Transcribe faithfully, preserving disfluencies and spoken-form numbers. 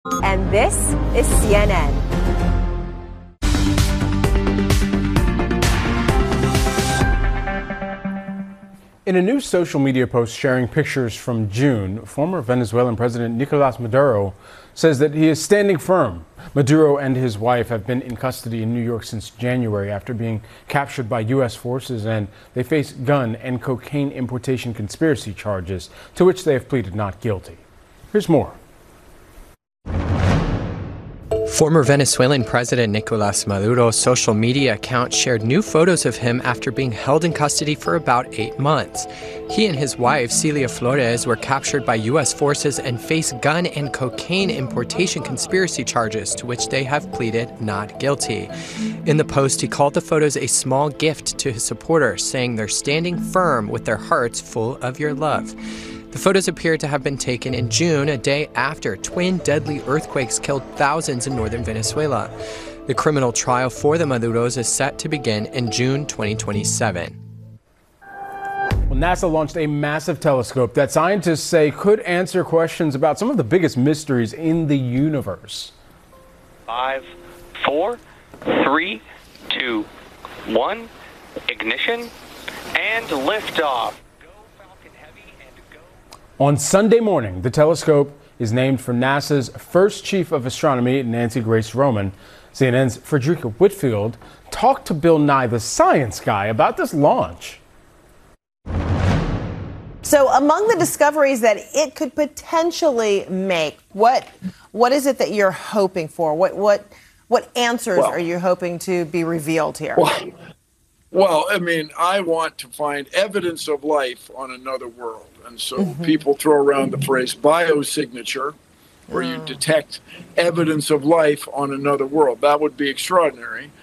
And this is C N N. In a new social media post sharing pictures from June, former Venezuelan President Nicolas Maduro says that he is standing firm. Maduro and his wife have been in custody in New York since January after being captured by U S forces, and they face gun and cocaine importation conspiracy charges, to which they have pleaded not guilty. Here's more. Former Venezuelan President Nicolas Maduro's social media account shared new photos of him after being held in custody for about eight months. He and his wife, Celia Flores, were captured by U S forces and face gun and cocaine importation conspiracy charges, to which they have pleaded not guilty. In the post, he called the photos a small gift to his supporters, saying they're standing firm with their hearts full of your love. The photos appear to have been taken in June, a day after twin deadly earthquakes killed thousands in northern Venezuela. The criminal trial for the Maduros is set to begin in June twenty twenty-seven. Well, NASA launched a massive telescope that scientists say could answer questions about some of the biggest mysteries in the universe. Five, four, three, two, one, ignition, and liftoff. On Sunday morning, the telescope is named for NASA's first chief of astronomy, Nancy Grace Roman. C N N's Frederica Whitfield talked to Bill Nye, the science guy, about this launch. So among the discoveries that it could potentially make, what what is it that you're hoping for? What what what answers well, are you hoping to be revealed here? Well, well, I mean, I want to find evidence of life on another world. And so mm-hmm. people throw around the phrase biosignature, where mm. you detect evidence of life on another world. That would be extraordinary.